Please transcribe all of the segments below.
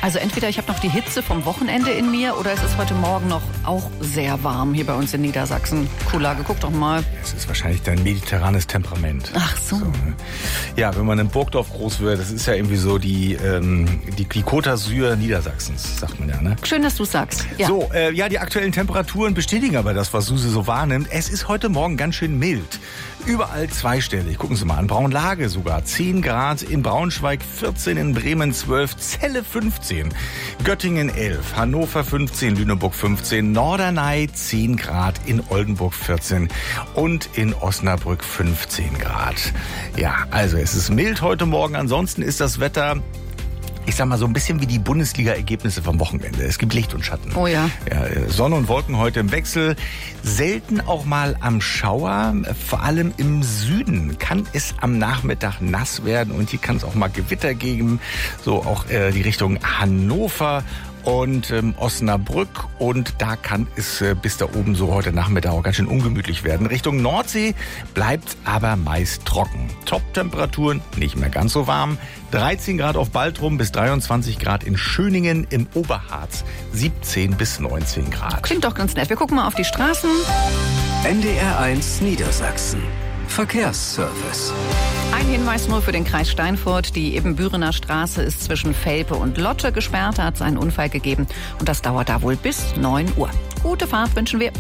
Also entweder ich habe noch die Hitze vom Wochenende in mir oder es ist heute Morgen noch auch sehr warm hier bei uns in Niedersachsen. Kuhlage, guck doch mal. Es ist wahrscheinlich dein mediterranes Temperament. Ach so. Ne? Ja, wenn man in Burgdorf groß wird, das ist ja irgendwie so die Côte d'Azur Niedersachsens, sagt man ja, ne? Schön, dass du sagst. Ja. So, die aktuellen Temperaturen bestätigen aber das, was Suse so wahrnimmt. Es ist heute Morgen ganz schön mild. Überall zweistellig. Gucken Sie mal an. Braunlage sogar 10 Grad, in Braunschweig 14, in Bremen 12, Celle 15, Göttingen 11, Hannover 15, Lüneburg 15, Norderney 10 Grad, in Oldenburg 14 und in Osnabrück 15 Grad. Ja, also es ist mild heute Morgen. Ansonsten ist das Wetter, ich sag mal, so ein bisschen wie die Bundesliga-Ergebnisse vom Wochenende. Es gibt Licht und Schatten. Oh ja. Sonne und Wolken heute im Wechsel. Selten auch mal am Schauer. Vor allem im Süden kann es am Nachmittag nass werden. Und hier kann es auch mal Gewitter geben. So auch die Richtung Hannover und Osnabrück. Und da kann es bis da oben so heute Nachmittag auch ganz schön ungemütlich werden. Richtung Nordsee bleibt aber meist trocken. Top-Temperaturen, nicht mehr ganz so warm. 13 Grad auf Baltrum bis 23 Grad in Schöningen, im Oberharz 17 bis 19 Grad. Klingt doch ganz nett. Wir gucken mal auf die Straßen. NDR1 Niedersachsen. Verkehrsservice. Ein Hinweis nur für den Kreis Steinfurt. Die Ebenbürener Straße ist zwischen Velpe und Lotte gesperrt. Da hat es einen Unfall gegeben. Und das dauert da wohl bis 9 Uhr. Gute Fahrt wünschen wir.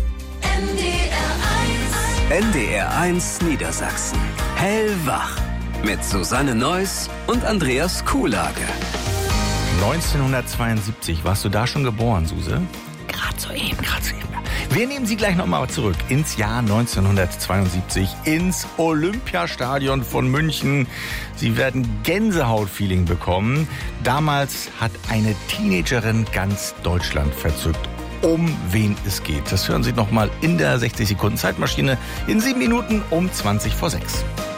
NDR1 Niedersachsen. Hellwach. Mit Susanne Neuss und Andreas Kuhlage. 1972. Warst du da schon geboren, Suse? Gerade so eben. Wir nehmen Sie gleich nochmal zurück ins Jahr 1972, ins Olympiastadion von München. Sie werden Gänsehautfeeling bekommen. Damals hat eine Teenagerin ganz Deutschland verzückt. Um wen es geht. Das hören Sie nochmal in der 60 Sekunden Zeitmaschine in 7 Minuten um 20 vor 6.